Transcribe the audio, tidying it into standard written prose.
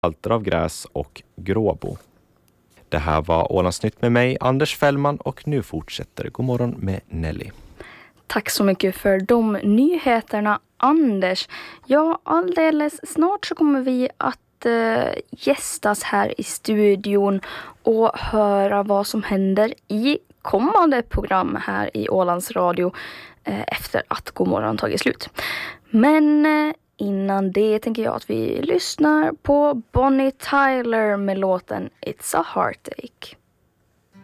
Halter av gräs och Gråbo. Det här var Ålandsnytt med mig, Anders Fällman, och nu fortsätter God morgon med Nelly. Tack så mycket för de nyheterna, Anders. Ja, alldeles snart så kommer vi att gästas här i studion och höra vad som händer i kommande program här i Ålands Radio efter att God morgon tagit slut. Men innan det tänker jag att vi lyssnar på Bonnie Tyler med låten It's a Heartache.